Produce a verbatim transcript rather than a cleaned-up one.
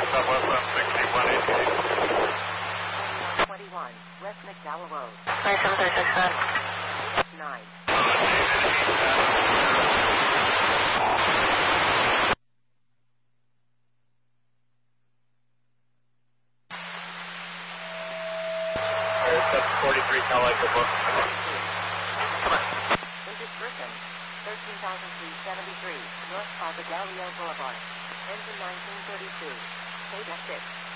Southwest one sixty-one eighty. twenty-one, West McDowell Road. twenty-seven thirty-six, nine. nine. seven forty-three, Calico book. Come on. Into Griffin, thirteen thousand three seventy-three, North Farfagalio Boulevard. Engine nineteen thirty-two. Data six.